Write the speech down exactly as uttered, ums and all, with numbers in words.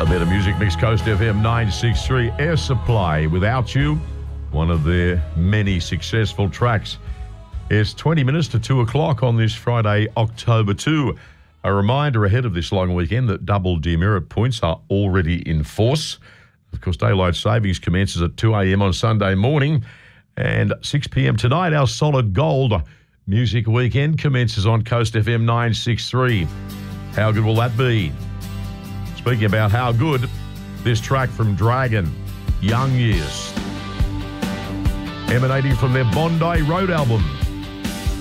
A bit of music mix, Coast F M nine sixty-three, Air Supply, Without You, one of their many successful tracks. It's twenty minutes to two o'clock on this Friday, October second. A reminder ahead of this long weekend that double demerit points are already in force. Of course, daylight savings commences at two a.m. on Sunday morning, and six p.m. tonight, our Solid Gold Music Weekend commences on Coast F M nine sixty-three. How good will that be? Speaking about how good, this track from Dragon, Young Years, emanating from their Bondi Road album.